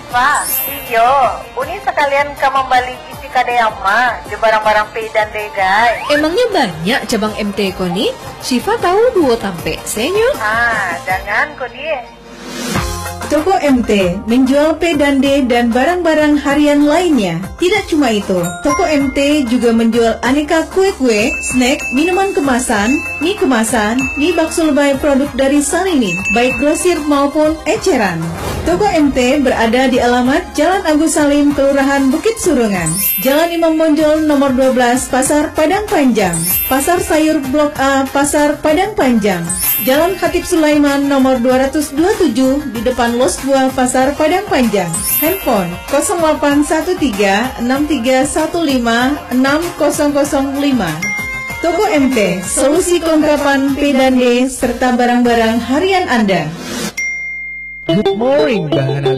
Syifa, iyo, uni sekalian ka membali isi kadeyama di barang-barang P dan D guys. Emangnya banyak cabang MT ko nih? Syifa tahu duo tampe, senyo. Jangan kok dia. Toko MT menjual P dan D dan barang-barang harian lainnya. Tidak cuma itu, Toko MT juga menjual aneka kue-kue, snack, minuman kemasan, mie bakso lebay produk dari Sanini, baik grosir maupun eceran. Toko MT berada di alamat Jalan Agus Salim, Kelurahan Bukit Surungan, Jalan Imam Bonjol nomor 12, Pasar Padang Panjang, Pasar Sayur Blok A, Pasar Padang Panjang, Jalan Khatib Sulaiman nomor 227 di depan Los 2 Pasar Padang Panjang. Handphone 0813 6315 6005. Toko MT, solusi kelengkapan P dan D serta barang-barang harian Anda. Good morning, Mbak Hana.